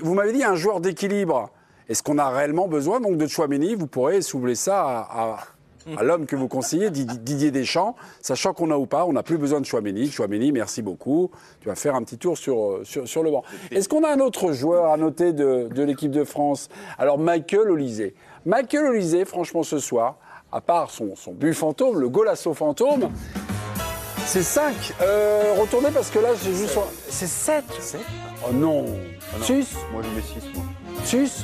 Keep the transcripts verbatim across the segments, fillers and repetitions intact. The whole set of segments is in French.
vous m'avez dit un joueur d'équilibre. Est-ce qu'on a réellement besoin donc de Tchouaméni? Vous pourrez soulever ça à, à, à l'homme que vous conseillez, Didier Deschamps, sachant qu'on a ou pas, on n'a plus besoin de Tchouaméni. Tchouaméni, merci beaucoup. Tu vas faire un petit tour sur, sur, sur le banc. Est-ce qu'on a un autre joueur à noter de, de l'équipe de France? Alors, Michael Olise. Michael Olise, franchement, ce soir, à part son, son but fantôme, le golasso fantôme, c'est cinq. Euh, retournez parce que là, j'ai juste... Sur... C'est sept. Oh non. six. Moi, je mets six, moi. six.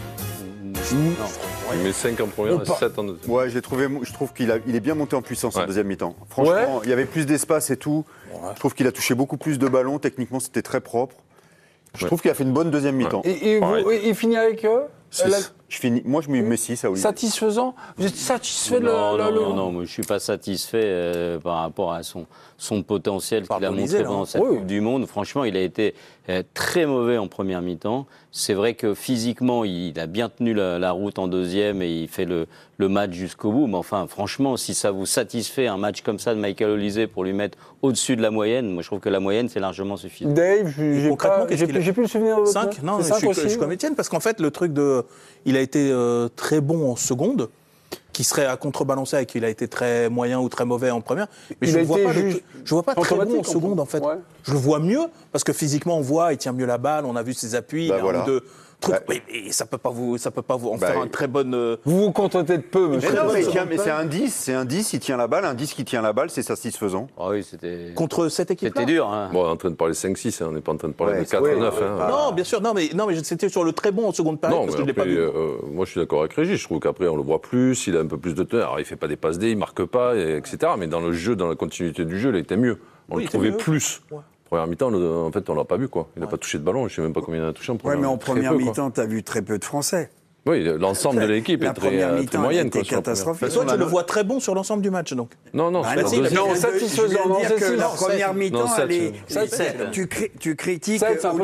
Non. Il met cinq en première et sept en deuxième. Ouais, j'ai trouvé, je trouve qu'il a, il est bien monté en puissance ouais. en deuxième mi-temps. Franchement, ouais. il y avait plus d'espace et tout. Ouais. Je trouve qu'il a touché beaucoup plus de ballons. Techniquement, c'était très propre. Je ouais. trouve qu'il a fait une bonne deuxième mi-temps. Ouais. Et, et vous, il finit avec eux la... je finis, Moi, je mets six à Olivier. Satisfaisant? Vous êtes satisfait de non, le, non, le... non, non, moi, je ne suis pas satisfait euh, par rapport à son, son potentiel qu'il a montré là, pendant cette oui. Coupe du Monde. Franchement, il a été euh, très mauvais en première mi-temps. C'est vrai que physiquement, il a bien tenu la, la route en deuxième et il fait le, le match jusqu'au bout. Mais enfin, franchement, si ça vous satisfait un match comme ça de Michael Olise pour lui mettre au-dessus de la moyenne, moi je trouve que la moyenne c'est largement suffisant. Dave, j'ai, pas, j'ai, a... j'ai plus le souvenir de cinq. Non, mais je, suis, je suis comme Étienne parce qu'en fait le truc de, il a été euh, très bon en seconde, qui serait à contrebalancer avec qu'il a été très moyen ou très mauvais en première. Mais il je ne vois pas, le, je vois pas très bon en seconde en fait. Ouais. Je le vois mieux parce que physiquement on voit, il tient mieux la balle, on a vu ses appuis, bah il a voilà. un ou deux trucs. Bah, oui, mais ça peut pas vous, ça peut pas vous en bah, faire un très bonne. Euh... Vous vous contentez de peu, monsieur. Mais non, mais, tient, mais c'est un dix, c'est un dix, il tient la balle, un dix qui tient la balle, c'est satisfaisant. Ah oui, c'était. Contre cette équipe-là. C'était dur. Hein. Bon, on est en train de parler cinq six, hein, on n'est pas en train de parler ouais, de quatre neuf. Ouais, hein. ah. Non, bien sûr, non, mais non, mais c'était sur le très bon en seconde période non, parce que je l'ai après, pas vu. Euh, moi, je suis d'accord avec Régis. Je trouve qu'après, on le voit plus, il a un peu plus de teneur. Alors, il fait pas des passes D, il marque pas, et, etc. Mais dans le jeu, dans la continuité du jeu, il était mieux. On oui, le trouvait mieux. plus. Ouais. Première mi-temps, en fait, on l'a pas vu, quoi. Il n'a ouais. pas touché de ballon. Je sais même pas combien il a touché en première. Ouais, mais en première peu, mi-temps, tu as vu très peu de Français. Oui, l'ensemble de l'équipe est très, euh, très moyenne. C'était catastrophique. Toi, tu le vois très bon sur l'ensemble du match, donc. Non, non, bah, c'est non, deuxième. non, satisfaisant. Non, c'est que la première mi-temps, non, elle est. Tu, tu critiques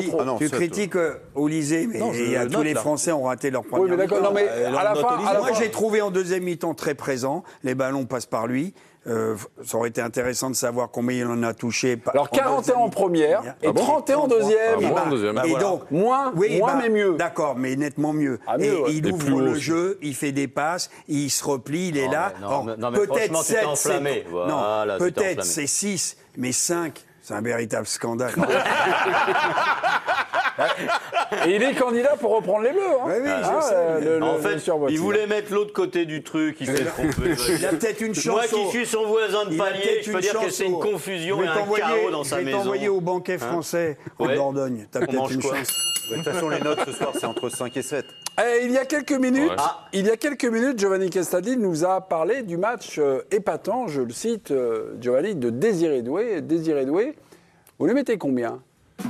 Olise, mais il y a tous les Français ont raté leur première mi-temps. Oui, mais d'accord. Non, mais à la fin, moi, j'ai trouvé en deuxième mi-temps très présent. Les ballons passent par lui. Euh, ça aurait été intéressant de savoir combien il en a touché. Alors quarante et un en première et ah bon trente et un en deuxième. Ah, moins en deuxième. Et voilà. donc moins, oui, moins bah, mais mieux. D'accord, mais nettement mieux. Ah, mieux et ouais. il et ouvre le jeu, il fait des passes, il se replie, il est non, là. Mais non, Or, mais, non, mais peut-être sept, c'est voilà, non, peut-être c'est six, mais cinq, c'est un véritable scandale. Et il est candidat pour reprendre les Bleus. Hein. Oui, oui, ah, je sais. Le, le, en fait, il voulait mettre l'autre côté du truc. Il s'est trompé. Il a peut-être une chance. Moi qui suis son voisin de palier, je peux dire que c'est une au... confusion et un chaos dans sa maison. Je vais t'envoyer au banquet français hein en ouais. Dordogne. T'as peut-être une quoi chance. De toute façon, les notes ce soir, c'est entre cinq et sept. Eh, il y a quelques minutes, ouais. ah. il y a quelques minutes, Giovanni Castaldi nous a parlé du match euh, épatant, je le cite, euh, Giovanni, de Désiré Doué. Désiré Doué, vous lui mettez combien ?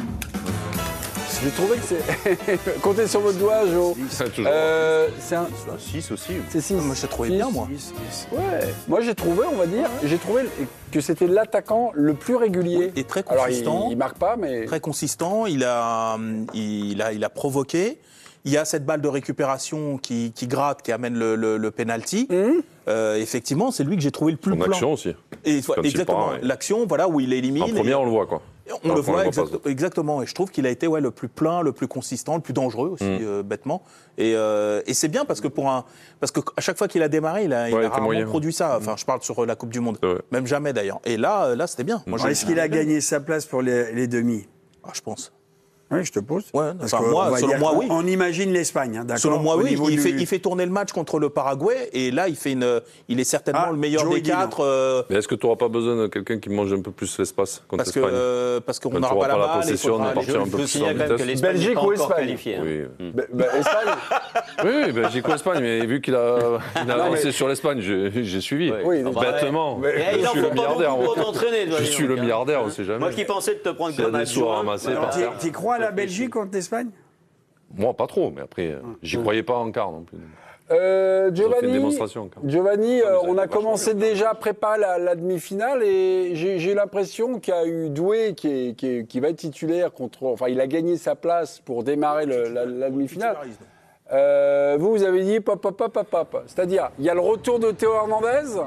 J'ai trouvé que c'est... Comptez sur votre doigt, Jo. Euh, c'est un... six aussi. C'est six. Moi, j'ai trouvé bien, moi. six, six. Ouais. Moi, j'ai trouvé, on va dire, j'ai trouvé que c'était l'attaquant le plus régulier. Et très consistant. Alors, il, il marque pas, mais... Très consistant. Il a, il a, il a provoqué. Il y a cette balle de récupération qui, qui gratte, qui amène le, le, le penalty. Mmh. Euh, effectivement, c'est lui que j'ai trouvé le plus plan. En action aussi. Et, exactement. Part, ouais. L'action, voilà, où il élimine. En première, et... on le voit, quoi. On le voit exact, exactement, et je trouve qu'il a été ouais, le plus plein, le plus consistant, le plus dangereux aussi, mmh. euh, bêtement. Et, euh, et c'est bien parce que pour un, parce que à chaque fois qu'il a démarré, il a, ouais, il a rarement moyen, produit ouais. ça. Enfin, je parle sur la Coupe du Monde, ouais. même jamais d'ailleurs. Et là, là, c'était bien. Moi, est-ce qu'il a gagné sa place pour les, les demi ? Ah, je pense. Oui, je te pose. Ouais, enfin, moi, selon moi, oui. On imagine l'Espagne, hein, d'accord. Selon moi, oui. Il, du... fait, il fait tourner le match contre le Paraguay et là, il fait une, il est certainement ah, le meilleur Joe des quatre. Euh... Mais est-ce que tu n'auras pas besoin de quelqu'un qui mange un peu plus l'espace contre parce que, l'Espagne euh, Parce qu'on n'aura pas la, la balle, possession, on va partir un peu plus en vitesse. Belgique ou Espagne ? Oui. Espagne. Oui, Belgique ou Espagne, mais vu qu'il a avancé sur l'Espagne, j'ai suivi. Bêtement. Je suis le milliardaire. Je suis le milliardaire, on ne sait jamais. Moi qui pensais de te prendre comme un sous à ramasser. Tu crois à la Belgique contre l'Espagne ? Moi, pas trop, mais après, j'y croyais pas en quart non plus. Euh, Giovanni, Giovanni euh, on a commencé déjà à préparer la, la demi-finale et j'ai, j'ai l'impression qu'il y a eu Doué qui, est, qui, est, qui va être titulaire contre. Enfin, il a gagné sa place pour démarrer le, la, la demi-finale. Euh, vous, vous avez dit pop, pop, pop, pop, pop. C'est-à-dire, il y a le retour de Théo Hernandez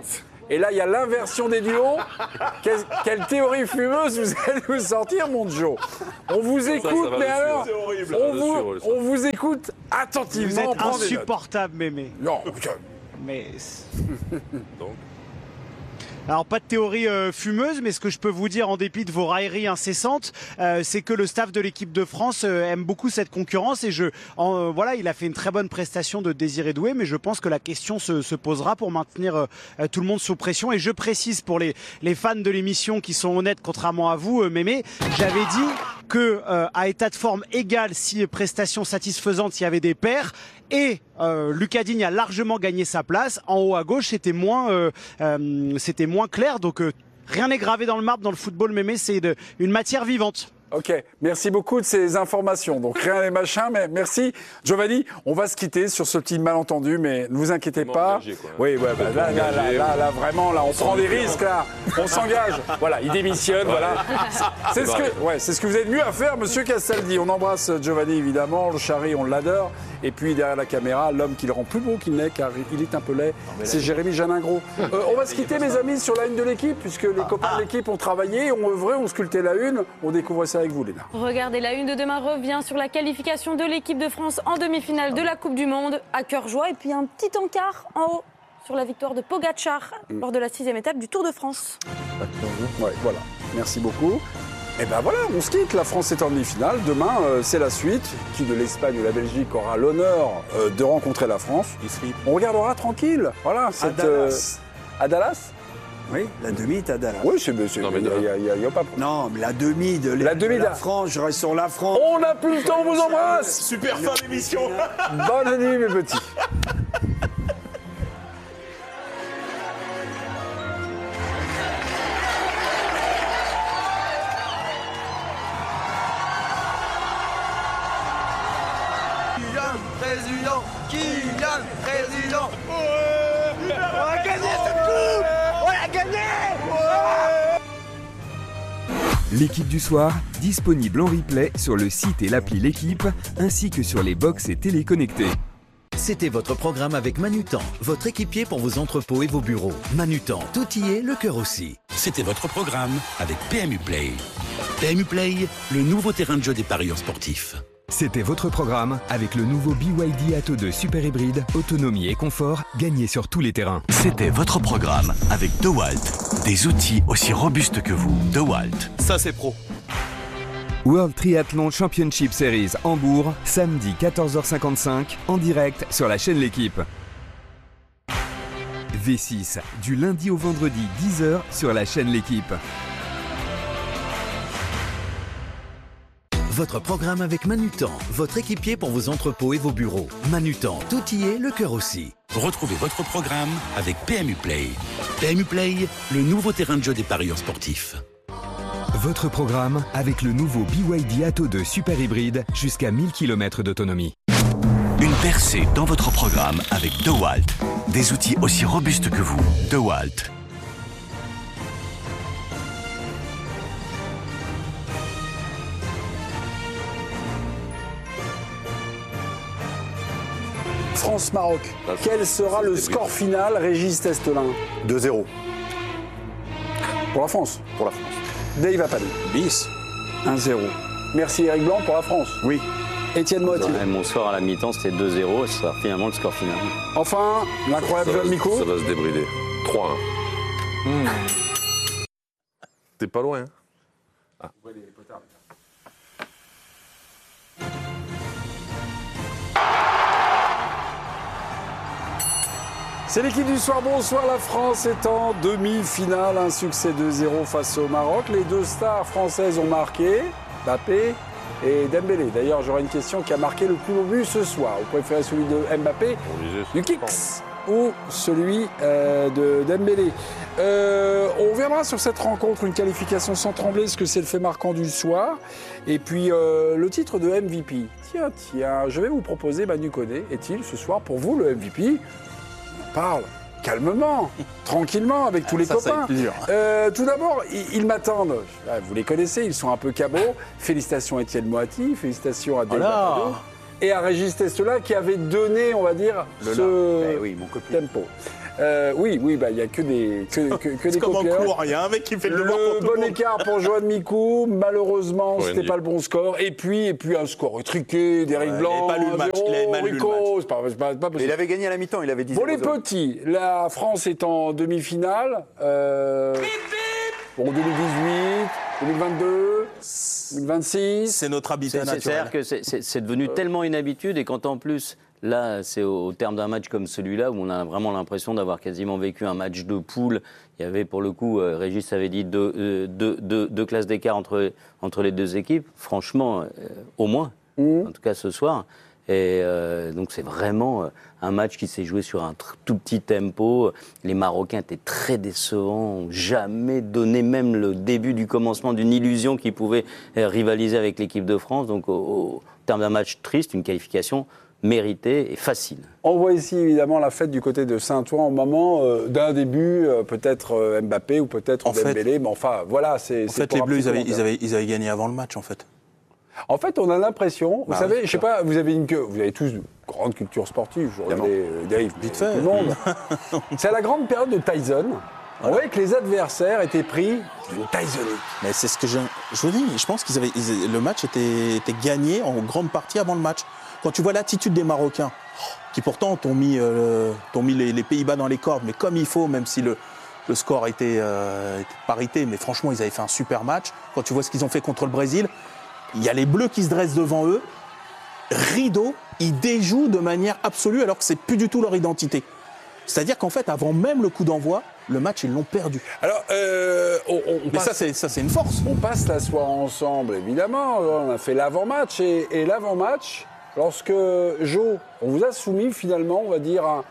Et là, il y a l'inversion des duos. Quelle, quelle théorie fumeuse vous allez nous sortir, mon Joe. On vous écoute, ça, ça mais alors, on vous, dessus, on vous écoute attentivement. Vous êtes insupportable, Mémé. Non. Mais... Donc. Alors, pas de théorie euh, fumeuse, mais ce que je peux vous dire, en dépit de vos railleries incessantes, euh, c'est que le staff de l'équipe de France euh, aime beaucoup cette concurrence. Et je, en, euh, voilà, il a fait une très bonne prestation de Désiré Doué, mais je pense que la question se, se posera pour maintenir euh, tout le monde sous pression. Et je précise pour les, les fans de l'émission qui sont honnêtes, contrairement à vous, euh, Mémé, j'avais dit que euh, à état de forme égal, si prestation satisfaisante, il y avait des pairs. Et euh, Lucas Digne a largement gagné sa place. En haut à gauche, c'était moins, euh, euh, c'était moins clair. Donc euh, rien n'est gravé dans le marbre dans le football, Mémé, c'est de, une matière vivante. Ok, merci beaucoup de ces informations. Donc rien n'est machin, mais merci. Giovanni, on va se quitter sur ce petit malentendu, mais ne vous inquiétez pas. Engagé, quoi. Oui, ouais, bah, là, là, là, là, là, vraiment, là, on, on prend des risques, là. On s'engage. Voilà, il démissionne, ouais. Voilà. C'est ce que, ouais, c'est ce que vous êtes mieux à faire, Monsieur Castaldi. On embrasse Giovanni, évidemment. Le Chari, on l'adore. Et puis derrière la caméra, l'homme qui le rend plus beau qu'il n'est, car il est un peu laid, c'est Jérémy Janingro. Euh, on va se quitter, mes amis, sur la une de l'équipe, puisque les copains de l'équipe ont travaillé, ont œuvré, ont sculpté la une. On découvre ça avec vous, Léna. Regardez, la une de demain revient sur la qualification de l'équipe de France en demi-finale de la Coupe du Monde, à cœur joie. Et puis un petit encart en haut sur la victoire de Pogacar mm. lors de la sixième étape du Tour de France. Ouais, voilà. Merci beaucoup. Et ben voilà, on se quitte. La France est en demi-finale. Demain, euh, c'est la suite. Qui de l'Espagne ou la Belgique aura l'honneur euh, de rencontrer la France. On regardera tranquille. Voilà, cette, à Dallas. Euh, à Dallas. Oui, la demi est à Dallas. Oui, c'est il n'y a, a, a pas. Non, mais la demi de, la, demi de la France, je reste sur la France. On n'a plus le temps, on vous embrasse. Super fin d'émission. Bonne nuit, mes petits. Président, Kylian, président. Ouais, on a gagné cette coupe. On a gagné. Ouais. L'équipe du soir, disponible en replay sur le site et l'appli L'équipe, ainsi que sur les box et téléconnectés. C'était votre programme avec Manutan, votre équipier pour vos entrepôts et vos bureaux. Manutan, tout y est, le cœur aussi. C'était votre programme avec P M U Play. P M U Play, le nouveau terrain de jeu des parieurs sportifs. C'était votre programme avec le nouveau B Y D Atto deux Super Hybride, autonomie et confort, gagné sur tous les terrains. C'était votre programme avec DeWalt, des outils aussi robustes que vous. DeWalt. Ça c'est pro. World Triathlon Championship Series Hambourg, samedi quatorze heures cinquante-cinq, en direct sur la chaîne L'équipe. V six, du lundi au vendredi dix heures sur la chaîne L'équipe. Votre programme avec Manutan, votre équipier pour vos entrepôts et vos bureaux. Manutan, tout y est, le cœur aussi. Retrouvez votre programme avec P M U Play. P M U Play, le nouveau terrain de jeu des parieurs sportifs. Votre programme avec le nouveau B Y D Atto deux Super Hybride, jusqu'à mille kilomètres d'autonomie. Une percée dans votre programme avec DeWalt, des outils aussi robustes que vous. DeWalt. France-Maroc. Quel sera le score final, Régis Testelin? deux zéro. Pour la France. Pour la France. Dave Appel. dix. un zéro. Merci Eric Blanc pour la France. Oui. Étienne Moati. Mon score à la mi-temps, c'était deux zéro, et ce sera finalement le score final. Enfin, l'incroyable John Miko. Ça va se débrider. trois un. Mmh. T'es pas loin. Hein. Ah. C'est l'équipe du soir. Bonsoir, la France est en demi-finale. Un succès deux zéro face au Maroc. Les deux stars françaises ont marqué, Mbappé et Dembélé. D'ailleurs, j'aurai une question qui a marqué le plus beau but ce soir. Vous préférez celui de Mbappé, du Kicks, ou celui euh, de Dembélé? euh, On reviendra sur cette rencontre, une qualification sans trembler, ce que c'est le fait marquant du soir. Et puis euh, le titre de M V P. Tiens, tiens, je vais vous proposer Manu Koné. Est-il ce soir pour vous le M V P? Parle calmement, tranquillement, avec tous les ça, copains. Euh, tout d'abord, ils, ils m'attendent. Vous les connaissez, ils sont un peu cabots. Félicitations à Étienne Moati, félicitations à Dave Appel et à Régis Testelin qui avait donné, on va dire, le ce eh oui, mon tempo. Euh, oui, oui, bah il y a que des que, que, que des comme en copieurs. cours, il y a un mec qui fait le, le devoir pour tout bon le monde. écart pour Johan Mikou. Malheureusement, Ouais, c'était Andy. pas le bon score. Et puis et puis un score étriqué d'Éric Ouais, Blanc. il avait pas lu le match, il avait mal lu le Rico, c'est pas, c'est pas, c'est pas Et possible. il avait gagné à la mi-temps, il avait dit Pour les zéro zéro. petits, la France est en demi-finale. Euh, pour deux mille dix-huit, deux mille vingt-deux, deux mille vingt-six. C'est notre habitat C'est- c'est- naturel. C'est-à-dire que c'est- c'est c'est devenu tellement une habitude et quand en plus, là, c'est au, au terme d'un match comme celui-là où on a vraiment l'impression d'avoir quasiment vécu un match de poule. Il y avait pour le coup, euh, Régis avait dit deux, euh, deux, deux, deux classes d'écart entre, entre les deux équipes. Franchement, euh, au moins, Mmh. en tout cas ce soir. Et euh, donc c'est vraiment euh, un match qui s'est joué sur un tr- tout petit tempo. Les Marocains étaient très décevants, n'ont jamais donné même le début du commencement d'une illusion qui pouvait euh, rivaliser avec l'équipe de France. Donc au, au terme d'un match triste, une qualification méritée et facile. On voit ici évidemment la fête du côté de Saint-Ouen au moment euh, d'un début, euh, peut-être euh, Mbappé ou peut-être En fait- Dembélé, mais enfin voilà, c'est. En c'est fait, pour les un Bleus, petit ils avaient, ils, commentaire. avaient, ils avaient gagné avant le match, en fait. En fait, on a l'impression, vous Bah savez, oui, je sais pas, vous avez une que vous avez tous une grande culture sportive, je regardais euh, Dave, Vite mais fait. tout le monde. C'est à la grande période de Tyson. On voyait que les adversaires étaient pris d'une Tysonique. Mais c'est ce que je, je vous dis. Je pense qu'ils avaient, ils- le match était, était gagné en grande partie avant le match. Quand tu vois l'attitude des Marocains, qui pourtant t'ont mis, euh, t'ont mis les, les Pays-Bas dans les cordes, mais comme il faut, même si le, le score était, euh, était parité, mais franchement, ils avaient fait un super match. Quand tu vois ce qu'ils ont fait contre le Brésil, il y a les Bleus qui se dressent devant eux. Rideau, ils déjouent de manière absolue alors que c'est plus du tout leur identité. C'est-à-dire qu'en fait, avant même le coup d'envoi, le match, ils l'ont perdu. Alors, euh, on, on Mais passe, ça, c'est, ça, c'est une force. on passe la soirée ensemble, évidemment. On a fait l'avant-match et, et l'avant-match, lorsque Jo, on vous a soumis finalement, on va dire, un,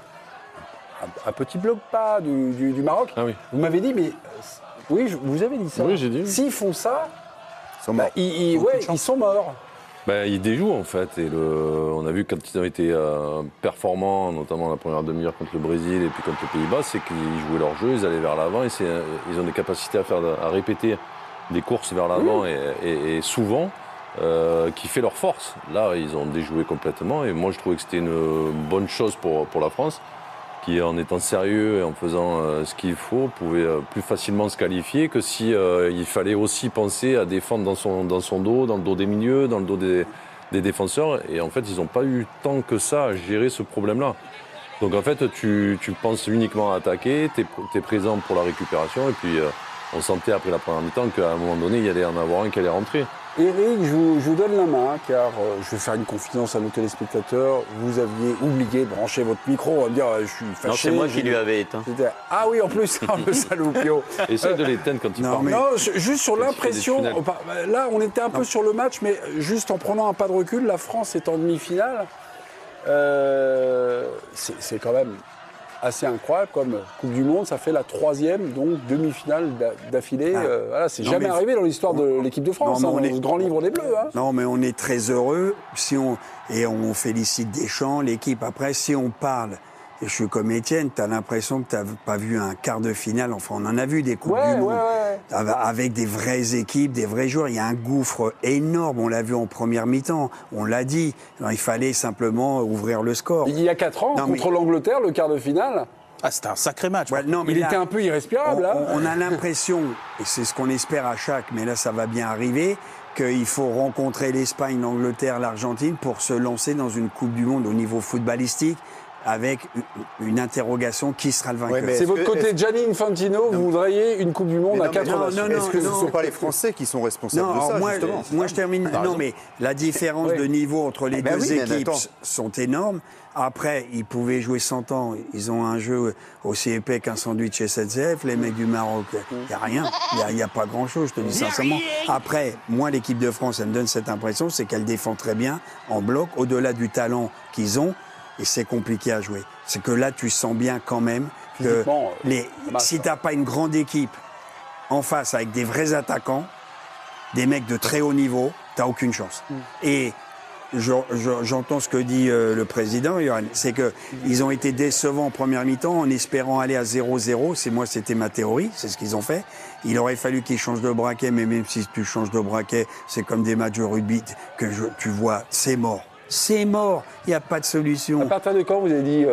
un- un petit bloc pas du, du- du Maroc. Ah oui. Vous m'avez dit, mais euh, oui, je- vous avez dit ça. Oui, j'ai dit. S'ils font ça, Ils sont bah, morts. ils, ils- ouais, ils sont morts. Ben, ils déjouent en fait. Et le, on a vu quand ils ont été euh, performants, notamment la première demi-heure contre le Brésil et puis contre les Pays-Bas, c'est qu'ils jouaient leur jeu, ils allaient vers l'avant et c'est, euh, ils ont des capacités à, faire, à répéter des courses vers l'avant et, et- et souvent euh, qui fait leur force. Là, ils ont déjoué complètement et moi je trouvais que c'était une bonne chose pour, pour la France qui, en étant sérieux et en faisant euh, ce qu'il faut, pouvait euh, plus facilement se qualifier que si euh, il fallait aussi penser à défendre dans son, dans son dos, dans le dos des milieux, dans le dos des, des défenseurs. Et en fait, ils n'ont pas eu tant que ça à gérer ce problème-là. Donc en fait, tu, tu penses uniquement à attaquer, tu es présent pour la récupération. Et puis, euh, on sentait après la première mi-temps qu'à un moment donné, il y allait en avoir un qui allait rentrer. Eric, je vous, je vous donne la main, car euh, je vais faire une confidence à nos téléspectateurs. Vous aviez oublié de brancher votre micro. On va me dire, euh, je suis fâché. Non, c'est moi qui j'ai- lui avais éteint. C'était- Ah oui, en plus, le saloupio. Essaye de l'éteindre quand il Non, parle. mais- Non, je- juste sur Quand il fait l'impression, des tunnels. bah, là on était un peu sur le match, mais juste en prenant un pas de recul, la France est en demi-finale. Euh, c'est c'est quand même assez incroyable comme Coupe du Monde, ça fait la troisième donc demi-finale d'a- d'affilée. Ah. Euh, voilà, c'est Non, jamais mais- arrivé dans l'histoire de l'équipe de France, Non, hein, mais on dans est- ce grand livre des Bleus. Hein. Non, mais on est très heureux si on, et on félicite Deschamps, l'équipe. Après, si on parle, et je suis comme Étienne, tu as l'impression que tu n'as pas vu un quart de finale. Enfin, on en a vu des Coupes Ouais, du ouais, Monde. ouais. Avec- Avec des vraies équipes, des vrais joueurs. Il y a un gouffre énorme. On l'a vu en première mi-temps. On l'a dit. Alors, il fallait simplement ouvrir le score. Il y a quatre ans, Non, contre mais- l'Angleterre, le quart de finale, Ah, c'était un sacré match. Ouais, non, mais il là- était un peu irrespirable. On, hein. on- on a l'impression, et c'est ce qu'on espère à chaque, mais là ça va bien arriver, qu'il faut rencontrer l'Espagne, l'Angleterre, l'Argentine pour se lancer dans une Coupe du Monde au niveau footballistique avec une- une interrogation, qui sera le vainqueur. Ouais, mais C'est est-ce votre que- côté Gianni Infantino, vous voudriez une Coupe du Monde Mais à non, quatre mais non, nations. non, non, Est-ce que ce ne non. sont pas les Français qui sont responsables Non, de alors ça, moi, justement moi je termine. Non, mais la différence Oui. de niveau entre les Ben deux oui, mais équipes attends. sont énormes. Après, ils pouvaient jouer cent ans. Ils ont un jeu aussi épais qu'un sandwich S N C F. Les mecs du Maroc, il n'y a rien. Il n'y a, a pas grand-chose, je te dis sincèrement. Après, moi, l'équipe de France, elle me donne cette impression, c'est qu'elle défend très bien en bloc, au-delà du talent qu'ils ont. Et c'est compliqué à jouer. C'est que là, tu sens bien quand même que Physiquement, les, masse, si hein. tu n'as pas une grande équipe en face avec des vrais attaquants, des mecs de très haut niveau, tu n'as aucune chance. Et je- je- j'entends ce que dit euh, le président, Johan, c'est qu'ils ont été décevants en première mi-temps en espérant aller à zéro zéro. C'est moi, c'était ma théorie, c'est ce qu'ils ont fait. Il aurait fallu qu'ils changent de braquet, mais même si tu changes de braquet, c'est comme des matchs de rugby que je- tu vois, c'est mort. C'est mort, il n'y a pas de À solution. partir de quand vous avez dit euh,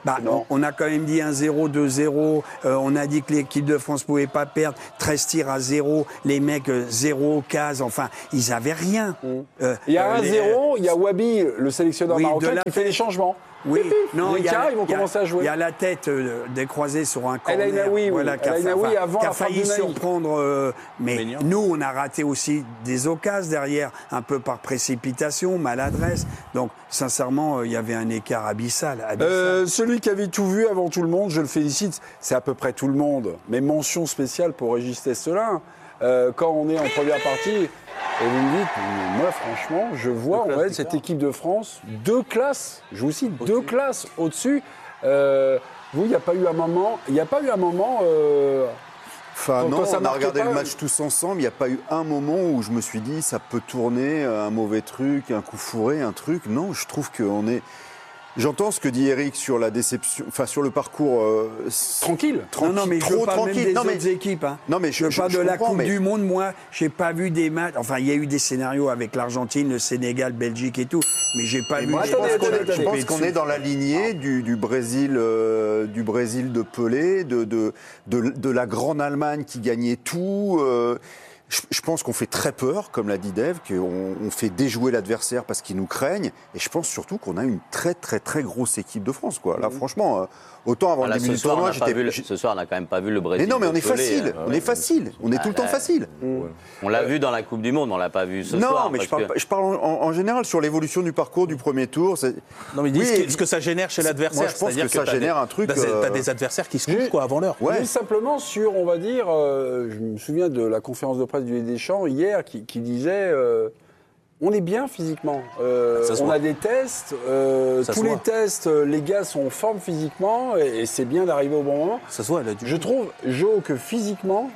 Bah, on, on a quand même dit un zéro, deux zéro. Euh, on a dit que l'équipe de France ne pouvait pas perdre. treize tirs à zéro. Les mecs, euh, zéro, case. Enfin, ils n'avaient rien. Mmh. Euh, il y a euh, un zéro, il y a Wabi, le sélectionneur oui, marocain, la... qui fait les changements. Oui, non, il y a, ils vont commencer à jouer. Il y a la tête euh, décroisée sur un corner. El Ainaoui, voilà, oui. qui a, El Ainaoui enfin, avant qui a la failli fin du surprendre. Euh, mais Ménian. nous, on a raté aussi des occasions derrière, un peu par précipitation, maladresse. Donc, sincèrement, euh, il y avait un écart abyssal. abyssal. Euh, celui qui avait tout vu avant tout le monde, je le félicite, c'est à peu près tout le monde. Mais mention spéciale pour Régis Testelin. Euh, quand on est en première partie, et vous me dites, moi franchement, je vois en fait cette équipe de France deux classes, je vous cite, deux classes au-dessus. Euh, vous, il n'y a pas eu un moment, il n'y a pas eu un moment. Euh, Enfin, quand, non, quand ça on a regardé pas, le match tous ensemble. Il n'y a pas eu un moment où je me suis dit ça peut tourner, un mauvais truc, un coup fourré, un truc. Non, je trouve qu'on est. J'entends ce que dit Eric sur la déception, enfin sur le parcours euh, tranquille. tranquille. Non, non, mais trop je parle tranquille. même des non, mais, autres équipes. Hein. Non, mais je, je, je parle je, de je la comprends, Coupe mais... du Monde. Moi, j'ai pas vu des matchs. Enfin, il y a eu des scénarios avec l'Argentine, le Sénégal, Belgique et tout, mais j'ai pas et vu. Moi, des je pense matchs qu'on où est, j'ai je pense payé qu'on dessus. est dans la lignée du, du Brésil, euh, du Brésil de Pelé, de de, de de la grande Allemagne qui gagnait tout. Euh, Je, je pense qu'on fait très peur, comme l'a dit Dave, qu'on on fait déjouer l'adversaire parce qu'ils nous craignent. Et je pense surtout qu'on a une très, très, très grosse équipe de France, quoi. Là, franchement, euh, autant avant Voilà, le début ce du soir, tournoi, on n'a pas vu le- j'étais. ce soir, on n'a quand même pas vu le Brésil. Mais non, mais on de est Pelé, facile. hein. On est facile. On est tout le temps facile. On l'a vu dans la Coupe du Monde, on l'a pas vu ce non, soir. mais je parce parle, que- je parle en, en général sur l'évolution du parcours du premier tour. c'est- Non, mais dis Oui, ce, que, et- ce que ça génère chez c'est- l'adversaire. moi, je pense C'est-à-dire que ça t'as génère des- un truc, T'as des- euh, t'as des adversaires qui se couchent quoi, avant l'heure. Ouais. Juste simplement sur, on va dire, euh, je me souviens de la conférence de presse du Deschamps hier qui, qui disait euh, on est bien physiquement. Euh, Ça se on voit. a des tests, euh, Ça tous se les voit. tests, euh, les gars sont en forme physiquement et, et c'est bien d'arriver au bon moment. Ça se voit, elle a du Je trouve, Jo, que physiquement,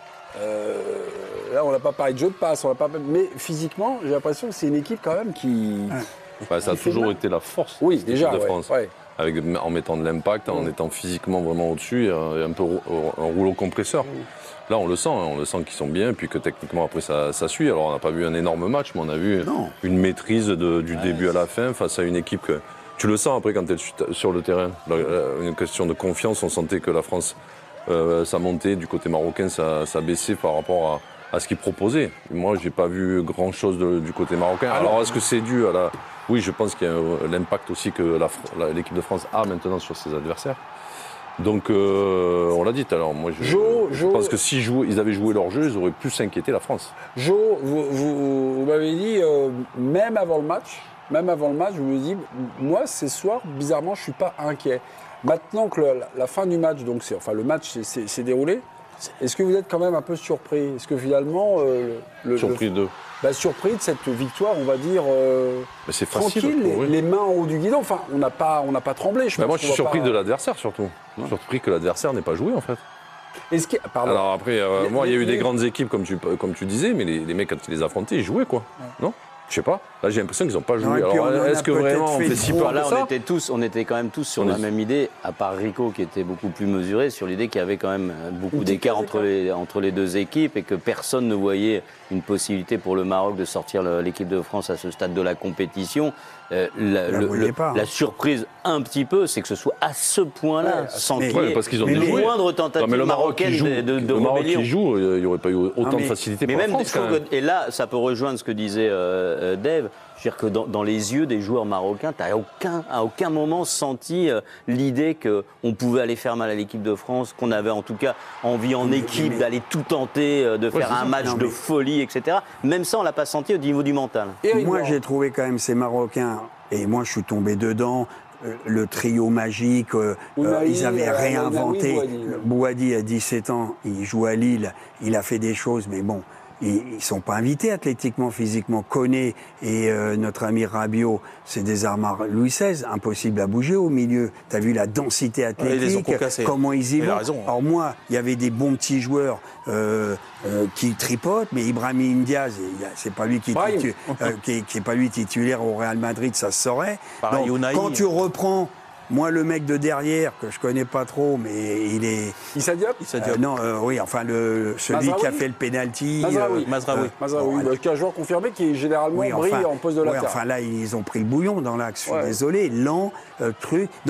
euh, là on n'a pas parlé de jeu de passe, on n'a pas, mais physiquement, j'ai l'impression que c'est une équipe quand même qui. Bah, ça a qui fait toujours mal. été la force Oui, de cette déjà, équipe de ouais, France. ouais. Avec, en mettant de l'impact, en Mm. étant physiquement vraiment au-dessus, et un, et un peu rou- un rouleau compresseur. Là, on le sent, hein, on le sent qu'ils sont bien, et puis que techniquement, après, ça, ça suit. Alors, on n'a pas vu un énorme match, mais on a vu Non. une maîtrise de- du début à la fin face à une équipe que tu le sens après quand tu es sur le terrain. La- la- une question de confiance, on sentait que la France, euh, ça montait, du côté marocain, ça, ça baissait par rapport à, à ce qu'ils proposaient. Moi, j'ai pas vu grand-chose de- du côté marocain. Alors, Alors, est-ce que c'est dû à la... Oui, je pense qu'il y a un- l'impact aussi que la Fr- la- l'équipe de France a maintenant sur ses adversaires. Donc, euh, on l'a dit tout à l'heure, moi je, Jo, je Jo- pense que si jouaient- ils avaient joué leur jeu, ils auraient pu s'inquiéter la France. Jo, vous, vous- vous m'avez dit, euh, même avant le match, même avant le match, je me dis, moi, ce soir, bizarrement, je ne suis pas inquiet. Maintenant que le- la, la fin du match, donc c'est, enfin, le match s'est- s'est s'est déroulé, est-ce que vous êtes quand même un peu surpris? Est-ce que finalement, euh, le, Surpris le- d'eux. bah, surpris de cette victoire, on va dire, euh, Mais c'est facile. tranquille, les, oui. les mains en haut du guidon. Enfin, on n'a pas, on n'a pas tremblé, je Bah, pense. moi, je suis qu'on va surpris pas- de l'adversaire surtout. Surpris que l'adversaire n'ait pas joué en fait. Est-ce que, pardon. Alors après, euh, Les- moi, il y a eu les- des les- grandes équipes comme tu, comme tu disais, mais les, les mecs, quand ils les affrontaient, ils jouaient quoi. Non? Je sais pas. Là, j'ai l'impression qu'ils n'ont pas joué. et puis Alors, on en a est-ce que peut-être vraiment on fait fait si trop. peur Là, que on ça? était tous, on était quand même tous sur On la est- même idée, à part Rico qui était beaucoup plus mesuré sur l'idée qu'il y avait quand même beaucoup d'écart entre les, entre les deux équipes et que personne ne voyait une possibilité pour le Maroc de sortir le- l'équipe de France à ce stade de la compétition. Euh, la, la le- voyait le- pas. la surprise un petit peu, c'est que ce soit à ce point-là, Ouais, sans mais- qu'il y ait Ouais, parce qu'ils ont Mais le déjoué. moindre Non, tentative mais le Maroc qui marocaine joue, de, de, de le Maroc rébellion. qui joue, il n'y aurait pas eu autant mais- de facilité Mais pour même, la France. je quand trouve même. que- et là, ça peut rejoindre ce que disait euh, euh, Dave. Je veux dire que dans, dans les yeux des joueurs marocains, tu n'as aucun, à aucun moment senti euh, l'idée qu'on pouvait aller faire mal à l'équipe de France, qu'on avait en tout cas envie en équipe mais- d'aller tout tenter, euh, de faire c'est un ça. match Non, de mais- folie, et cetera. Même ça, on l'a pas senti au niveau du mental. Eric Moi, Laurent. j'ai trouvé quand même ces Marocains, et moi, je suis tombé dedans. euh, Le trio magique, euh, Ounahi, euh, ils avaient euh, réinventé. Ounahi, Bouhaddi. Bouhaddi a dix-sept ans, il joue à Lille, il a fait des choses, mais bon, ils ne sont pas invités athlétiquement, physiquement. Koné et euh, notre ami Rabiot, c'est des armes Louis seize, impossible à bouger au milieu. Tu as vu la densité ils les ont athlétique, concassés. comment ils y Il a vont. raison. Alors moi, il y avait des bons petits joueurs euh, euh, qui tripotent, mais Ibrahim Diaz, il y a- c'est pas lui qui est, Brahim. titu- euh, qui, est, qui est pas lui titulaire au Real Madrid, ça se saurait. Pareil, Donc, Ounahi. quand tu reprends, moi le mec de derrière que je connais pas trop, mais il est Issa Diop Issa euh, Diop. non, euh, oui, enfin le celui Mazraoui. qui a fait le penalty. Mazraoui. euh, Mazraoui. euh, Mazraoui, bon, bah, qui est un joueur confirmé qui généralement oui, brille en poste de ouais, latéral. enfin là, ils ont pris le bouillon dans l'axe. Je suis Ouais. désolé, lent, euh, truc. Donc,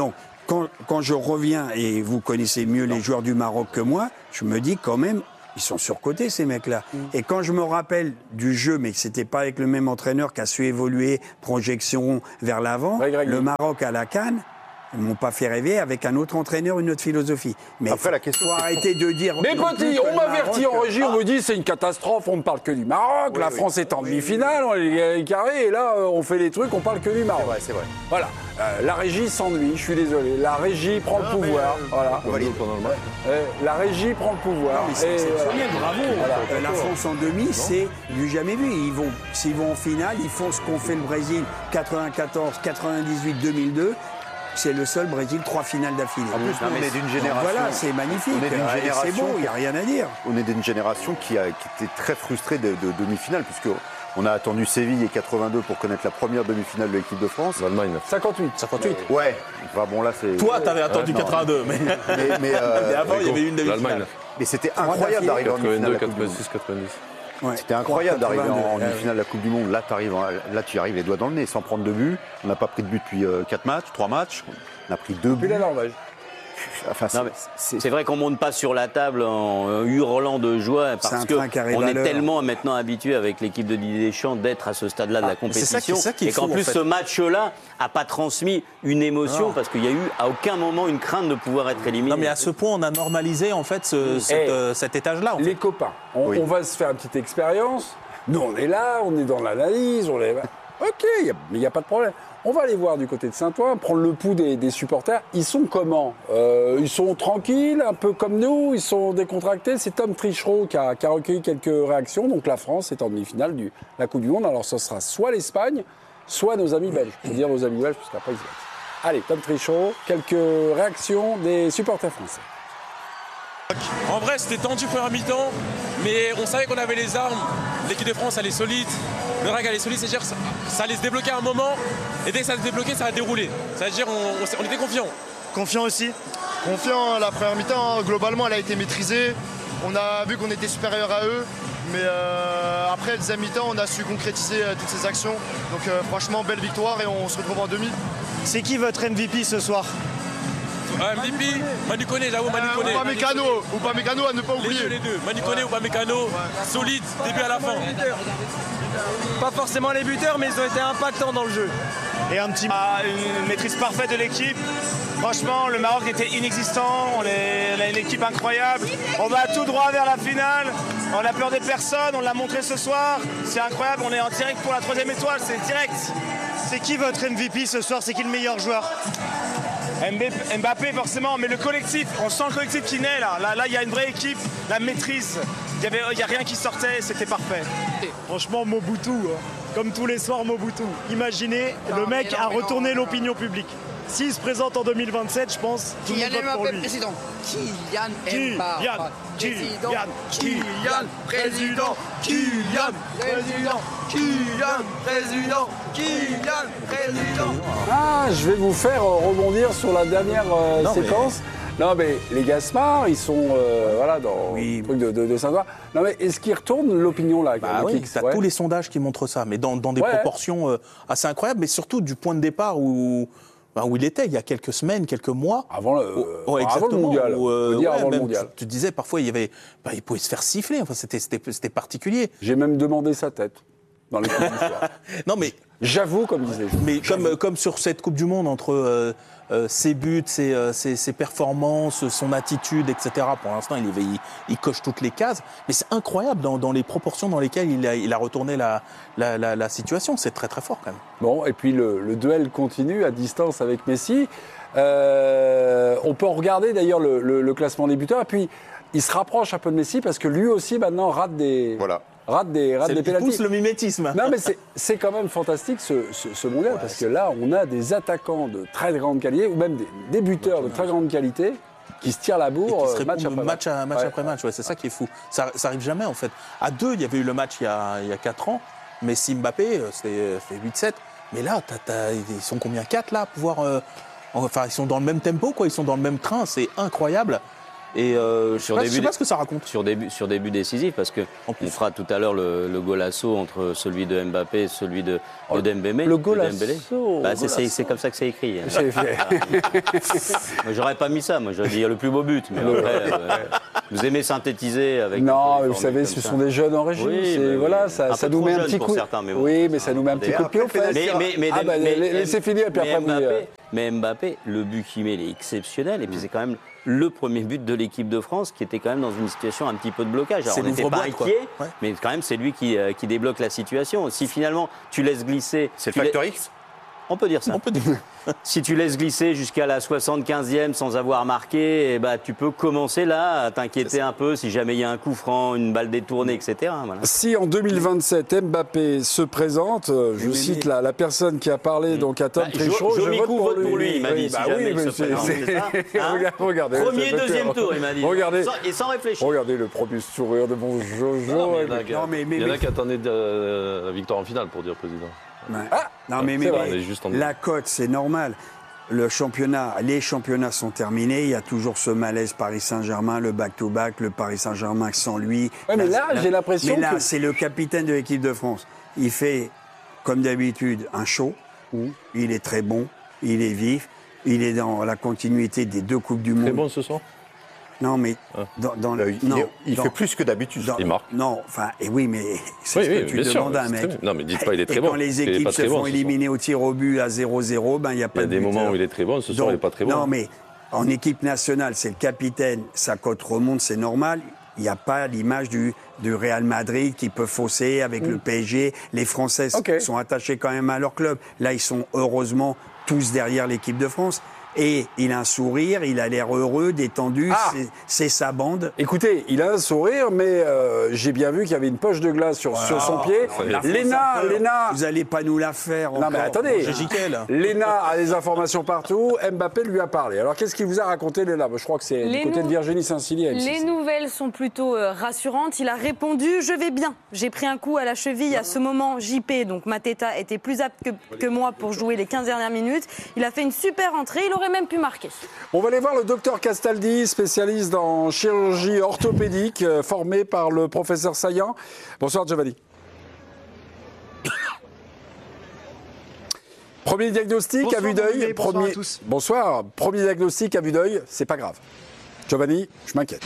quand, quand je reviens, et vous connaissez mieux les joueurs du Maroc que moi, je me dis quand même, ils sont surcotés ces mecs-là. Mm. Et quand je me rappelle du jeu, mais que c'était pas avec le même entraîneur qui a su évoluer, projection vers l'avant, ouais, le Maroc à la CAN, ils m'ont pas fait rêver avec un autre entraîneur, une autre philosophie. Mais après, la question, faut arrêter de dire. Mais petit, on m'avertit en régie, on me dit c'est une catastrophe, on ne parle que du Maroc, oui, la oui. France est en demi-finale, on est carré, et là on fait les trucs, on parle que du Maroc. C'est vrai, c'est vrai. Voilà. Euh, la régie s'ennuie, je suis désolé. La régie prend non, le pouvoir. Mais, euh, voilà. Euh, la régie prend le pouvoir. Non, mais c'est exceptionnel, euh, bravo. Voilà. Euh, la France en demi, c'est du jamais vu. Ils vont, s'ils vont en finale, ils font ce qu'ont fait le Brésil quatre-vingt-quatorze, quatre-vingt-dixhuit, deux mille deux. C'est le seul Brésil, trois finales d'affilée. En plus, on est d'une génération. Voilà, c'est magnifique. On est d'une génération. C'est beau, il n'y a rien à dire. On est d'une génération qui, a, qui était très frustrée de, de demi-finale, puisque on a attendu Séville et quatre-vingt-deux pour connaître la première demi-finale de l'équipe de France. L'Allemagne. cinquante-huit. cinquante-huit. Ouais. Enfin, bon, là, c'est. Toi, t'avais attendu ouais, quatre-vingt-deux, mais. Mais, mais, euh, mais avant, il y avait une demi-finale. Mais c'était incroyable d'arriver en demi-finale. quatre-vingt-six, quatre-vingt-dix. Ouais. C'était incroyable d'arriver en, en demi-finale de la Coupe du Monde. Là, là, tu y arrives les doigts dans le nez, sans prendre de but. On n'a pas pris de but depuis euh, quatre matchs, trois matchs. On a pris deux buts. Puis la Norvège. Enfin, c'est, c'est vrai qu'on ne monte pas sur la table en hurlant de joie parce qu'on est tellement maintenant habitué avec l'équipe de Didier Deschamps d'être à ce stade-là de ah, la compétition. C'est ça qui, c'est ça qui est et qu'en fou, plus, en fait. Ce match-là n'a pas transmis une émotion non. parce qu'il n'y a eu à aucun moment une crainte de pouvoir être éliminé. Non, mais à ce point, on a normalisé en fait ce, cet, euh, cet étage-là. En les fait. copains, on, oui. on va se faire une petite expérience. Nous, on est là, on est dans l'analyse, on est. Ok, mais il n'y a pas de problème. On va aller voir du côté de Saint-Ouen, prendre le pouls des, des supporters. Ils sont comment euh, Ils sont tranquilles, un peu comme nous, ils sont décontractés. C'est Tom Trichereau qui a, qui a recueilli quelques réactions. Donc la France est en demi-finale de la Coupe du Monde. Alors ce sera soit l'Espagne, soit nos amis belges. Je veux dire nos amis belges, parce qu'après ils se battent. Allez, Tom Trichereau, quelques réactions des supporters français. En vrai, c'était tendu première mi-temps, mais on savait qu'on avait les armes. L'équipe de France, elle est solide. Le R A C, elle est solide, c'est-à-dire que ça, ça allait se débloquer à un moment. Et dès que ça allait se débloquer, ça a déroulé. C'est-à-dire qu'on on, on était confiants. Confiant aussi. Confiant, la première mi-temps, globalement, elle a été maîtrisée. On a vu qu'on était supérieur à eux. Mais euh, après, le deuxième mi-temps, on a su concrétiser euh, toutes ces actions. Donc euh, franchement, belle victoire et on se retrouve en demi. C'est qui votre M V P ce soir? M V P, Manu Koné, j'avoue, Manu Koné. Ou pas Mécano, ou pas Mécano à ne pas oublier. Les deux, les deux. Manu Koné ou pas Mécano, ouais. Solide, début à la fin. Pas forcément les buteurs, mais ils ont été impactants dans le jeu. Et un petit... Ah, une maîtrise parfaite de l'équipe. Franchement, le Maroc était inexistant, on, est, on a une équipe incroyable. On va tout droit vers la finale. On a peur des personnes, on l'a montré ce soir. C'est incroyable, on est en direct pour la troisième étoile, c'est direct. C'est qui votre M V P ce soir? C'est qui le meilleur joueur? Mbappé forcément, mais le collectif, on sent le collectif qui naît là. Là, là, il y a une vraie équipe, la maîtrise. Il n'y a rien qui sortait, c'était parfait. Franchement, Mobutu, hein. Comme tous les soirs, Mobutu. Imaginez, non, le mec non, a retourné non, l'opinion publique. S'il se présente en deux mille vingt-sept, je pense, tout le monde vote pour lui. Président. Kylian Mbappé. Kylian, Kylian, président. Kylian, président. Kylian, président. Kylian, président. Ah, je vais vous faire rebondir sur la dernière euh, non, séquence. Mais... Non, mais les Gaspards, ils sont euh, voilà, dans oui. le truc de, de, de Saint-Ouen. Non, mais est-ce qu'ils retournent l'opinion là? Bah oui, t'as ouais. tous les sondages qui montrent ça, mais dans, dans des ouais. proportions euh, assez incroyables, mais surtout du point de départ où. Où il était il y a quelques semaines, quelques mois. Avant le, où, ouais, avant le mondial. Où, euh, dire ouais, avant le mondial. Tu, tu disais parfois il y avait, bah, il pouvait se faire siffler. Enfin, c'était, c'était, c'était particulier. J'ai même demandé sa tête dans les coups d'histoire. Non mais j'avoue, comme disait. Mais comme, comme sur cette Coupe du Monde entre euh, euh, ses buts, ses, euh, ses, ses performances, son attitude, et cetera. Pour l'instant, il, il, il coche toutes les cases. Mais c'est incroyable dans, dans les proportions dans lesquelles il a, il a retourné la, la, la, la situation. C'est très très fort quand même. Bon, et puis le, le duel continue à distance avec Messi. Euh, on peut regarder d'ailleurs le, le, le classement des buteurs. Et puis il se rapproche un peu de Messi parce que lui aussi maintenant rate des. Voilà. Rate des, rate des pénaltys. Il pousse le mimétisme. Non, mais c'est, c'est quand même fantastique ce, ce, ce mondial, ouais, parce que là, on a des attaquants de très grande qualité, ou même des, des buteurs de très grande qualité, qui se tirent la bourre euh, match après match. Match, à, match ouais. après match, ouais, c'est ça qui est fou. Ça, ça arrive jamais, en fait. À deux, il y avait eu le match il y a, il y a quatre ans, Messi Mbappé, c'était, c'était huit sept. Mais là, t'as, t'as, ils sont combien? Quatre, là, à pouvoir... Euh, enfin, ils sont dans le même tempo, quoi. Ils sont dans le même train, c'est incroyable. Et euh, sur je début, sais pas ce que ça raconte. Sur début, sur début décisif, parce que on fera tout à l'heure le, le golasso entre celui de Mbappé et celui de, de Dembélé. Le golasso. De Dembélé. Bah, c'est, c'est, c'est comme ça que c'est écrit. J'ai fait. Moi, j'aurais pas mis ça. Moi, j'aurais dit le plus beau but. Mais après, euh, vous aimez synthétiser avec. Non, mais vous savez, ce ça. sont des jeunes en régime. Oui, c'est, mais voilà, oui. ça, ça nous met un petit coup. Certains, mais bon. Oui, mais ça nous met un petit coup de pied au fait. Mais, mais, mais, ah, bah, mais, laissez finir, puis après, Mbappé, vous. Mais Mbappé, le but qu'il met, il est exceptionnel. Et puis, c'est quand même le premier but de l'équipe de France qui était quand même dans une situation un petit peu de blocage. Alors, c'est on n'était pas inquiet, ouais. mais quand même, c'est lui qui, euh, qui débloque la situation. Si finalement, tu laisses glisser. C'est le facteur X ? On peut dire ça. On peut dire. Si tu laisses glisser jusqu'à la soixante-quinzième sans avoir marqué, eh ben, tu peux commencer là à t'inquiéter un peu si jamais il y a un coup franc, une balle détournée, et cetera. Voilà. Si en deux mille vingt-sept, Mbappé se présente, je oui, cite oui. La, la personne qui a parlé mmh. donc à Tom bah, Trichot, je, je, je vote pour vote lui. pour lui, il m'a dit. Oui, si bah jamais oui, il se c'est, présente, c'est... c'est ça, hein regardez, premier, deuxième tour, il m'a dit. Regardez. Sans, et sans réfléchir. Regardez le premier sourire de mon Jojo. Non, mais il y en a, non, mais, mais, il y en a qui attendaient de, la victoire en finale, pour dire président. Ouais. Ah, non, mais, mais, mais la cote, c'est normal. Le championnat, les championnats sont terminés. Il y a toujours ce malaise Paris Saint-Germain, le back-to-back, le Paris Saint-Germain sans lui. Ouais, mais là, là j'ai l'impression mais là, que... c'est le capitaine de l'équipe de France. Il fait, comme d'habitude, un show. Mmh. Il est très bon, il est vif, il est dans la continuité des deux Coupes du Monde. Très bon ce soir. Non, mais dans, dans le, il, non, il dans, fait plus que d'habitude. Dans, il marque. Non, enfin, et oui, mais c'est oui, ce que oui, tu demandes à un mec. Non, mais dites pas il est très et bon. Quand les équipes se font éliminer au tir au but à zéro zéro, ben il y a pas de. Il y a des moments où il est très bon. Ce soir, il n'est pas très bon. Non, mais en équipe nationale, c'est le capitaine. Sa cote remonte, c'est normal. Il n'y a pas l'image du, du Real Madrid qui peut fausser avec mmh. le P S G. Les Français okay. sont attachés quand même à leur club. Là, ils sont heureusement tous derrière l'équipe de France. Et il a un sourire, il a l'air heureux, détendu, ah c'est, c'est sa bande. Écoutez, il a un sourire, mais euh, j'ai bien vu qu'il y avait une poche de glace sur, voilà. sur son pied. Léna, Léna... Vous n'allez pas nous la faire Non encore. mais attendez, Léna a des informations partout, Mbappé lui a parlé. Alors qu'est-ce qu'il vous a raconté, Léna ? Je crois que c'est les du côté nou... de Virginie Saint-Silly. Les nouvelles sont plutôt euh, rassurantes. Il a répondu « Je vais bien. J'ai pris un coup à la cheville à ce moment. J P, donc Mateta, était plus apte que, que moi pour jouer les quinze dernières minutes. Il a fait une super entrée. Il aurait même pu marquer. » On va aller voir le docteur Castaldi, spécialiste en chirurgie orthopédique, euh, formé par le professeur Saillant. Bonsoir Giovanni. Premier diagnostic bonsoir, à vue d'œil. Bonsoir premier... à tous. Bonsoir. Premier diagnostic à vue d'œil, c'est pas grave. Giovanni, je m'inquiète.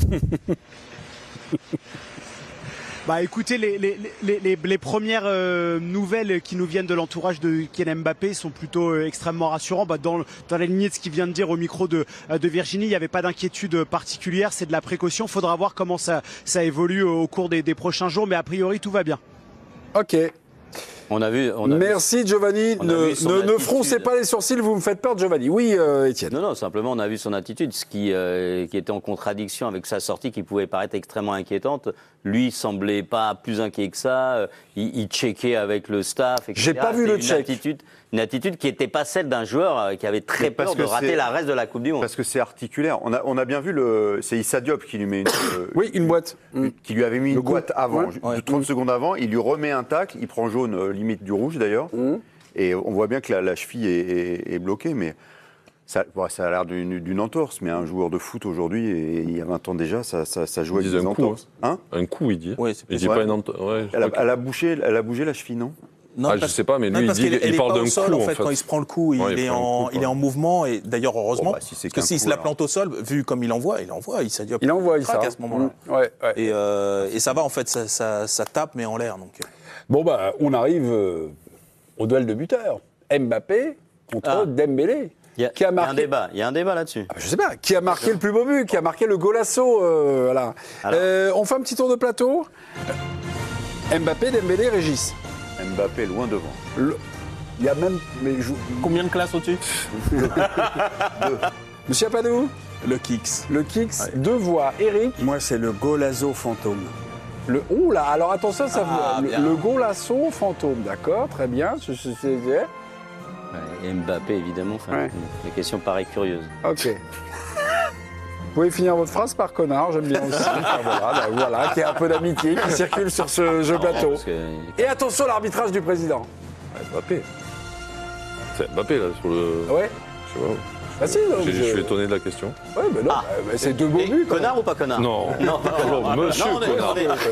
Bah écoutez, les, les, les, les, les premières euh, nouvelles qui nous viennent de l'entourage de Kylian Mbappé sont plutôt euh, extrêmement rassurantes. Bah, dans, dans la lignée de ce qu'il vient de dire au micro de, de Virginie, il n'y avait pas d'inquiétude particulière, c'est de la précaution. Il faudra voir comment ça, ça évolue au cours des, des prochains jours, mais a priori tout va bien. Ok. On a vu, on a Merci vu, Giovanni. Ne, ne, ne froncez pas les sourcils, vous me faites peur Giovanni. Oui, euh, Étienne. Non, non, simplement on a vu son attitude, ce qui, euh, qui était en contradiction avec sa sortie qui pouvait paraître extrêmement inquiétante. Lui semblait pas plus inquiet que ça. Il, il checkait avec le staff, et cetera. J'ai pas vu le check. Attitude, une attitude qui n'était pas celle d'un joueur qui avait très peur de rater la reste de la Coupe du Monde. Parce que c'est articulaire. On a, on a bien vu le. C'est Issa Diop qui lui met une. euh, oui, une boîte. Qui lui avait mis une le boîte coup. avant, ouais. ouais. trente secondes avant. Il lui remet un tacle. Il prend jaune, euh, limite du rouge d'ailleurs. Mmh. Et on voit bien que la, la cheville est, est, est bloquée, mais. Ça, bon, ça a l'air d'une, d'une entorse, mais un joueur de foot aujourd'hui, et il y a vingt ans déjà, ça, ça, ça joue avec des entorses. Hein un coup, il dit. Oui, c'est il dit pas une entorse. Ouais, elle, a, elle, a bougé, elle a bougé la cheville, non Non, ah, je sais pas, mais lui, il, dit, il, il parle d'un coup. Sol, en fait, en fait, quand il se prend le coup, il, ouais, il, est, en, coup, il est en mouvement. Et d'ailleurs, heureusement, oh, bah, si parce que s'il se la plante au sol, vu comme il envoie, il envoie. Il, dit, il envoie, il à ce moment-là. Mmh. Ouais, ouais. Et, euh, et ça va, en fait, ça, ça, ça tape, mais en l'air. Donc. Bon, bah, on arrive euh, au duel de buteurs. Mbappé contre ah. Dembélé. Il y, a, qui a marqué... il y a un débat, il y a un débat là-dessus. Ah, je sais pas, qui a marqué le plus beau but, qui a marqué le golasso, euh, voilà. Euh, on fait un petit tour de plateau. Mbappé, Dembélé, Régis. Mbappé loin devant. Le... Il y a même... Mais je... Combien de classes au-dessus? Deux. Monsieur Apadou? Le Kix. Le Kix, ouais. Deux voix. Eric? Moi, c'est le golasso fantôme. Le... Ouh là, alors attention, ça ah, le, le golasso fantôme, d'accord, très bien. C'est... c'est... Et Mbappé, évidemment, enfin, ouais. La question paraît curieuse. Ok. Vous pouvez finir votre phrase par connard, j'aime bien aussi. Enfin, voilà, bah, voilà, qu'il y ait un peu d'amitié qui circule sur ce jeu plateau. Que... Et attention, l'arbitrage du président. Mbappé. C'est Mbappé, là, sur le... Ouais. Je sais pas. Ah si, non, je, je... je suis étonné de la question. Ouais, mais non, Ah. bah, c'est deux beaux buts. Connard ou pas connard? Non. Non, pas non, connard. monsieur Non, connard.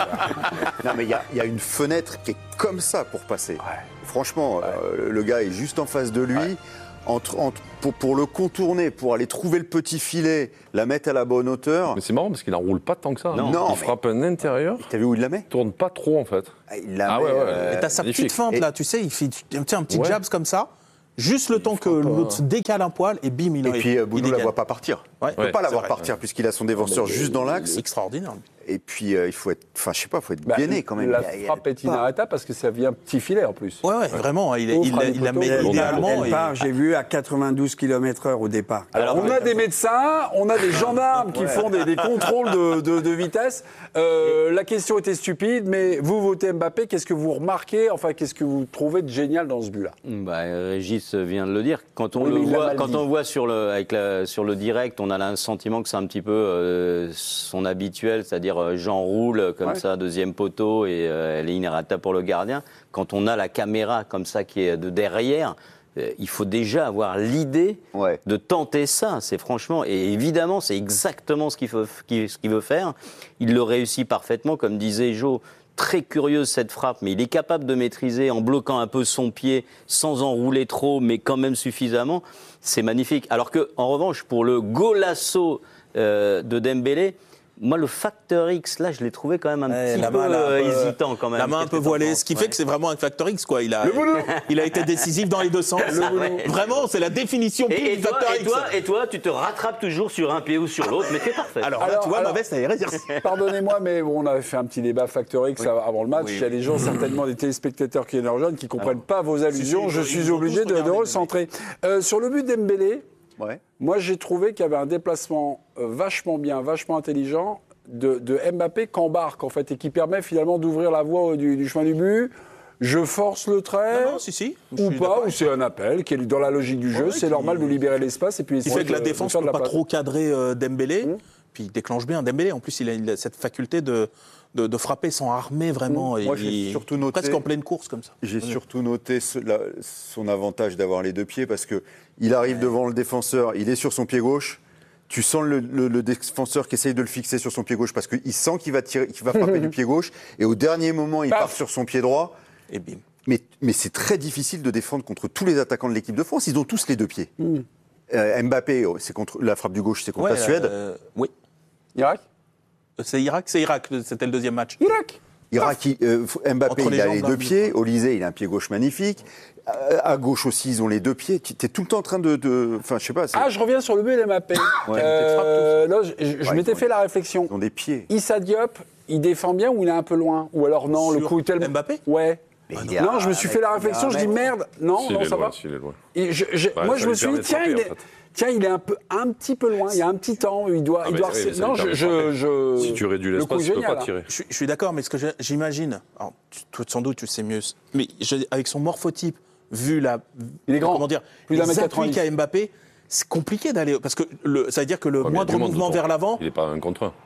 Non, mais il y, y a une fenêtre qui est comme ça pour passer. Ouais. Franchement, ouais. Euh, le gars est juste en face de lui. Ouais. Entre, entre, pour, pour le contourner, pour aller trouver le petit filet, la mettre à la bonne hauteur. Mais c'est marrant parce qu'il n'enroule pas tant que ça. Non, il non, frappe un intérieur. T'as vu où il la met? Il tourne pas trop en fait. Ah, il la ah, met. Ouais, ouais, euh, Et t'as sa magnifique. petite feinte Et... là, tu sais, il fait tiens, un petit ouais. jabs comme ça. Juste le il temps que l'autre se décale un poil et bim, il Et puis euh, Boudou ne la voit pas partir. Il ne peut ouais, pas la voir vrai, partir ouais. puisqu'il a son défenseur juste dans l'axe. Extraordinaire. Et puis euh, il faut être, enfin je sais pas, il faut être bah, bien né quand même. La il y a, il y a frappe est inarrêtable parce que ça vient petit filet en plus. Ouais, ouais, vraiment, il, il, il, il la met Elle, idéalement. elle et... part, j'ai vu, à quatre-vingt-douze kilomètres heure au départ. Alors, on a des médecins, on a des gendarmes qui ouais. font des, des contrôles de, de, de vitesse. Euh, la question était stupide, mais vous votez Mbappé, qu'est-ce que vous remarquez, enfin, qu'est-ce que vous trouvez de génial dans ce but-là? Bah, Régis vient de le dire. Quand on Oui, le il l'a voit, mal quand dit. on voit sur le, avec la, sur le direct, on a le sentiment que c'est un petit peu euh, son habituel, c'est-à-dire euh, Jean roule comme Ouais. ça, deuxième poteau, et euh, elle est inarrêtable pour le gardien. Quand on a la caméra comme ça qui est de derrière, euh, il faut déjà avoir l'idée Ouais. de tenter ça. C'est franchement, et évidemment, c'est exactement ce qu'il faut, ce qu'il veut faire. Il le réussit parfaitement, comme disait Jo. Très curieuse cette frappe, mais il est capable de maîtriser en bloquant un peu son pied, sans enrouler trop, mais quand même suffisamment. C'est magnifique. Alors que, en revanche, pour le golasso euh, de Dembélé, moi, le facteur X, là, je l'ai trouvé quand même un Ouais, petit la peu main, là, euh, un peu, hésitant quand même. La main un peu voilée, ce qui fait que c'est vraiment un facteur X, quoi. Il a, Le boulot. il a été décisif dans les deux sens. Ça, ouais. Vraiment, c'est la définition pure Et, et, du toi, facteur et, X. toi, et toi, tu te rattrapes toujours sur un pied ou sur l'autre, mais t'es parfait. Alors, là, Alors, tu vois, alors- ma veste, elle est réservée. Pardonnez-moi, mais bon, on avait fait un petit débat Factor X avant le match. Oui. Il y a des gens, certainement des téléspectateurs qui nous rejoignent, qui ne comprennent pas vos allusions. si, Je ils suis ont obligé tous de, de regardé recentrer. Euh, sur le but d'Embélé, Ouais. moi j'ai trouvé qu'il y avait un déplacement euh, vachement bien, vachement intelligent de, de Mbappé qu'embarque en fait et qui permet finalement d'ouvrir la voie du, du chemin du but. Je force le trait Non, non, si, si. Je ou suis pas, d'accord. ou c'est un appel qui est dans la logique du jeu. Ouais, c'est qui- normal de libérer l'espace et puis Ce qui essayer fait que la de- de défense faire ne de peut la pas passe. trop cadrer euh, Dembélé, Mmh. puis il déclenche bien. Dembélé, en plus, il a, il a cette faculté de, de, de frapper sans armer vraiment. Mmh. Et Moi, j'ai il- surtout noté- presque en pleine course, comme ça. J'ai surtout noté ce- la- son avantage d'avoir les deux pieds parce que il arrive devant le défenseur, il est sur son pied gauche. Tu sens le, le- le défenseur qui essaye de le fixer sur son pied gauche parce qu'il sent qu'il va, tirer, qu'il va frapper du pied gauche. Et au dernier moment, il Paf. part sur son pied droit. Et bim. Mais, mais c'est très difficile de défendre contre tous les attaquants de l'équipe de France. Ils ont tous les deux pieds. Euh, Mbappé, oh, c'est contre la frappe du gauche, c'est contre Ouais, la Suède. euh, oui. Irak C'est Irak, c'est Irak, c'était le deuxième match. Irak Irak, il- euh, Mbappé, Entre les il a jambes, les là, deux vous- pieds. Olysée, il a un pied gauche magnifique. Euh, à gauche aussi, ils ont les deux pieds. Tu es tout le temps en train de. de- Enfin, je sais pas. c'est- Ah, je reviens sur le but d'Mbappé. Ouais. Euh, là, je je- je Ouais, m'étais ils ont- fait la réflexion. Ils ont des pieds. Issa Diop, il défend bien ou il est un peu loin? Ou alors non, le Sur coup est tellement... Mbappé Ouais. Mais Ah il non, est à- je me suis avec- fait la il est à réflexion, un je dis mètre. merde. Non, S'il non, est ça loin, va. s'il est loin. Et je- je- Bah, moi, ça je me lui suis permet dit, de tiens, frapper, il est, en fait. tiens, il est un, peu, un petit peu loin. Il y a un petit temps. Il doit. Ah, il mais doit oui, harceler- ça lui non, je, permet de je, frapper. je- Si tu réduis le l'espace, coup est tu peux pas génial, hein. tirer. Je, suis- je suis d'accord, mais ce que je- j'imagine, alors, tu- toi, sans doute tu sais mieux, mais je- avec son morphotype, vu la, Il est grand. comment dire, Plus d'un les mètre appuis quatre-vingt-dix. qu'a Mbappé, c'est compliqué d'aller, parce que le, ça veut dire que le Ouais, mais il y a moindre du monde mouvement autour. vers l'avant, Il n'est pas un contre un.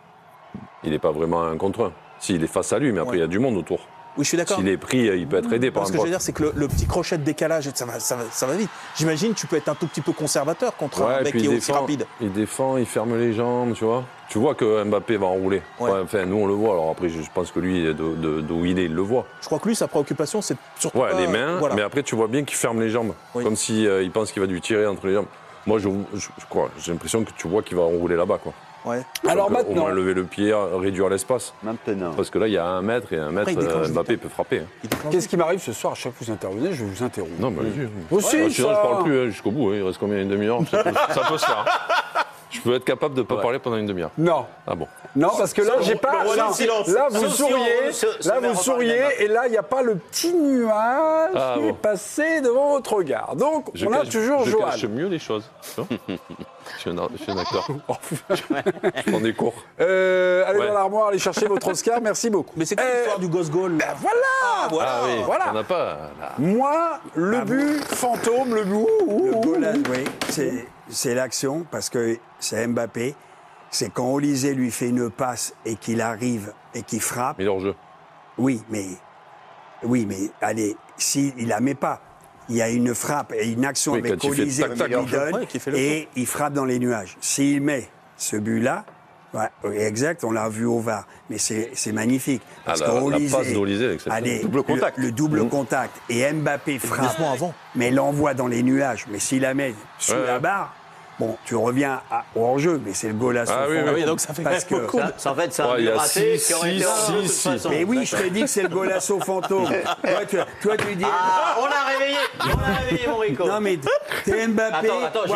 Il n'est pas vraiment un contre un. Si, il est face à lui, mais après, il y a du monde autour. oui, je suis d'accord. S'il est pris, il peut être aidé par Ce un que je veux pote. dire, c'est que le, le petit crochet de décalage, ça va, ça va, ça va vite. J'imagine tu peux être un tout petit peu conservateur contre Ouais, un et mec puis qui est il aussi défend, rapide. il défend, il ferme les jambes, tu vois. Tu vois que Mbappé va enrouler. Ouais. Ouais, enfin, nous, on le voit. Alors après, je je pense que lui, de- de- d'où il est, il le voit. Je crois que lui, sa préoccupation, c'est surtout Ouais, pas- les mains, voilà. mais après, tu vois bien qu'il ferme les jambes. Oui. Comme si euh, il pense qu'il va lui tirer entre les jambes. Moi, je, je, je crois, j'ai l'impression que tu vois qu'il va enrouler là-bas, quoi. Ouais. Alors Donc, euh, maintenant, Au moins lever le pied, réduire l'espace. Maintenant. Parce que là, il y a un mètre et un mètre, Après, il déclenche euh, vite, Mbappé hein. peut frapper. hein. Il déclenche- qu'est-ce qui m'arrive ce soir? À chaque fois que vous intervenez, je vais vous interrompre. Non, mais vas-y. Aussi, Ouais, sinon, ça. je parle plus hein, jusqu'au bout. hein. Il reste combien? Une demi-heure? Ça peut, ça peut se faire. Je peux être capable de ne pas parler pendant une demi-heure. Non. Ah bon? Non, parce que là, j'ai pas. le roi là, du silence. là, vous Sauf si on- souriez. se- se Là, met à vous reparler souriez. d'Mbappé. Et là, il n'y a pas le petit nuage Ah, qui bon. est passé devant votre regard. Donc, Je on a cache- toujours je Johan. cache mieux les choses. tu vois. je, suis un, ar- je suis un acteur. Je prends des cours. Euh, allez Ouais. dans l'armoire, allez chercher votre Oscar. Merci beaucoup. Mais c'est quoi Euh, l'histoire du gosse goal là Voilà. Ah, voilà. Ah oui, voilà. on n'a pas. là. Moi, le but fantôme, le but. ouh, ouh, Le ouh, goal, ouh. oui, c'est, c'est l'action, parce que c'est Mbappé. C'est quand Olysée lui fait une passe et qu'il arrive et qu'il frappe. Mais leur jeu. Oui, mais, oui, mais allez, s'il ne la met pas, il y a une frappe et une action Oui, avec quand il fait Colisée tac, qui tac, lui tac, donne ouais, qui fait le et il frappe dans les nuages. S'il met ce but-là, ouais, exact, on l'a vu au V A R, mais c'est c'est magnifique. Parce Ah, la- que la Olysée passe d'Olysée avec cette- allez, double contact. Le, le double Mmh. contact. Et Mbappé frappe, doucement avant. mais l'envoie dans les nuages. Mais s'il la met sous Ouais, la ouais. barre, bon, tu reviens à- au hors-jeu, mais c'est le goal à son Ah oui, fond. oui, oui, donc ça fait Parce que, beaucoup. Ça, ça, en fait, c'est un Ouais, il y but a raté six, qui aurait six, été hors de toute six, façon. mais oui, je te dis que c'est le golasso fantôme. toi, tu, toi, tu dis. Ah, on l'a réveillé, on l'a réveillé, mon Rico. Non, mais t'es Mbappé. Attends, attends, j'ai